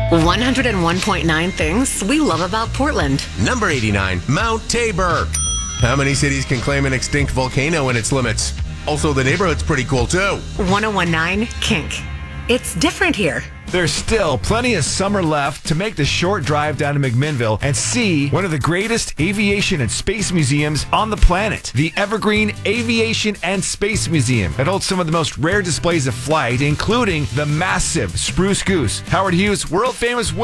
101.9 things we love about Portland. Number 89, Mount Tabor. How many cities can claim an extinct volcano in its limits? Also, the neighborhood's pretty cool, too. 101.9 Kink. It's different here. There's still plenty of summer left to make the short drive down to McMinnville and see one of the greatest aviation and space museums on the planet, the Evergreen Aviation and Space Museum. It holds some of the most rare displays of flight, including the massive Spruce Goose, Howard Hughes' world-famous